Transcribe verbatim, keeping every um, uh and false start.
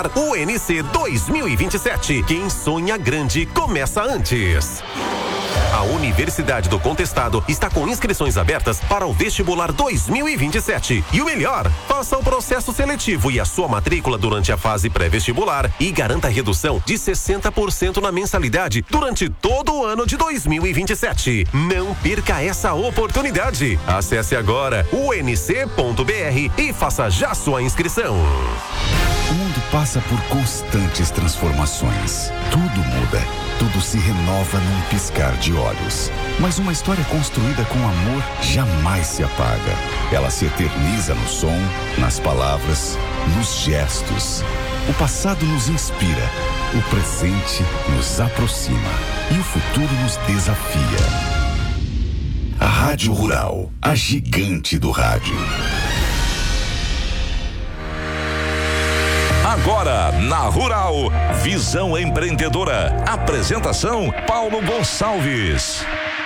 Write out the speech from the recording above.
O N C dois mil e vinte e sete. Quem sonha grande começa antes. A Universidade do Contestado está com inscrições abertas para o vestibular dois mil e vinte e sete. E o melhor, faça o processo seletivo e a sua matrícula durante a fase pré-vestibular e garanta redução de sessenta por cento na mensalidade durante todo o ano de dois mil e vinte e sete. Não perca essa oportunidade. Acesse agora u n c ponto b r e faça já sua inscrição. O mundo passa por constantes transformações. Tudo muda, tudo se renova num piscar de olhos. Mas uma história construída com amor jamais se apaga. Ela se eterniza no som, nas palavras, nos gestos. O passado nos inspira, o presente nos aproxima e o futuro nos desafia. A Rádio Rural, a gigante do rádio. Agora, na Rural, Visão Empreendedora. Apresentação, Paulo Gonçalves.